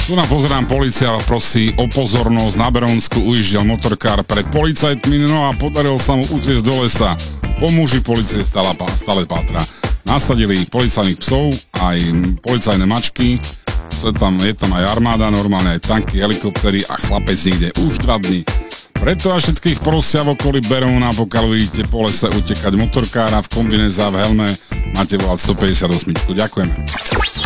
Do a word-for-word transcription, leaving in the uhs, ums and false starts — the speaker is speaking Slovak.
Tu nám pozerám, polícia prosí o pozornosť. Na Berónsku ujížďal motorkár pred policajtmi, no a podaril sa mu utiecť do lesa. Po muži polície stále, stále pátra. Nasadili policajných psov, aj policajné mačky. Je tam, je tam aj armáda, normálne aj tanky, helikoptery a chlapec niekde už dva dní. Preto a všetkých prosia v okolí Beróna, pokiaľ vidíte po lese utekať motorkára v kombinéze a v helme, máte volať sto päťdesiatosem. Ďakujeme.